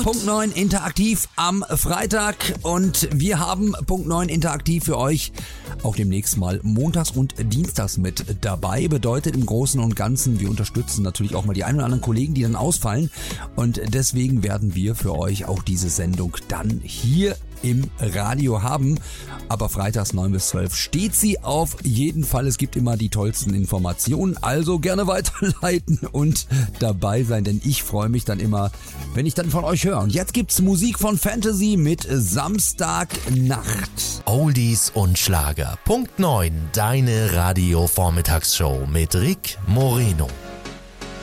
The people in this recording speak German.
Punkt 9 interaktiv am Freitag und wir haben Punkt 9 interaktiv für euch auch demnächst mal montags und dienstags mit dabei. Bedeutet im Großen und Ganzen, wir unterstützen natürlich auch mal die ein oder anderen Kollegen, die dann ausfallen und deswegen werden wir für euch auch diese Sendung dann hier im Radio haben. Aber freitags 9 bis 12 steht sie auf jeden Fall. Es gibt immer die tollsten Informationen. Also gerne weiterleiten und dabei sein, denn ich freue mich dann immer, wenn ich dann von euch höre. Und jetzt gibt's Musik von Fantasy mit Samstagnacht. Oldies und Schlager. Punkt 9, deine Radio-Vormittagsshow mit Rick Moreno.